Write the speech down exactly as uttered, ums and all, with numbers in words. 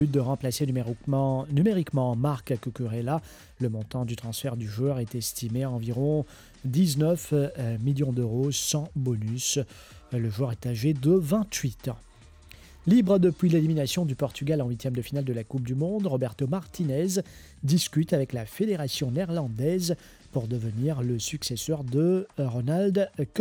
De remplacer numériquement, numériquement Marc Cucurella. Le montant du transfert du joueur est estimé à environ dix-neuf euh, millions d'euros sans bonus. Le joueur est âgé de vingt-huit ans. Libre depuis l'élimination du Portugal en huitième de finale de la Coupe du Monde, Roberto Martinez discute avec la fédération néerlandaise pour devenir le successeur de Ronald Koeman.